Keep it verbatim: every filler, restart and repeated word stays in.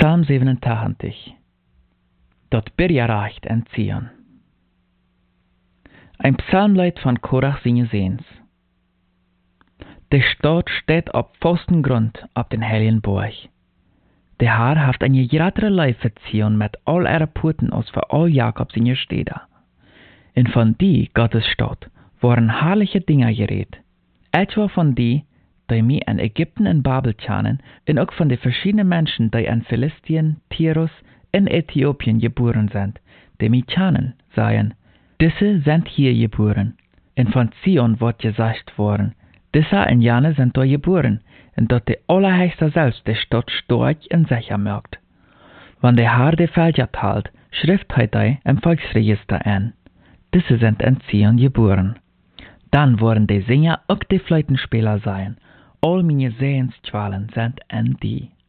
Psalm siebenundachtzig. Dort Birjarecht en Zion. Ein Psalmlied von Korach seine Sehens. Die Stadt steht auf festen Grund auf den heiligen Burg. Der Herr haft eine gratere Leife Zion mit all ihre Puten aus für all Jakob seine Städte. Und von die Gottes Stadt waren herrliche Dinge geredet. Etwa von die, die mir in Ägypten und Babel kennen, und auch von den verschiedenen Menschen, die in Philistien, Tirus und Äthiopien geboren sind, die mich kennen, sagen, diese sind hier geboren. Und von Zion wird gesagt worden, diese und jene sind dort geboren, und dort der Allerhöchste selbst die Stadt stark und sicher merkt. Wenn der Herr die Völker teilt, schrift er die im Volksregister an. Diese sind in Zion geboren. Dann werden die Sänger auch die Flötenspieler sein. All meine Sehensqualen sind in die.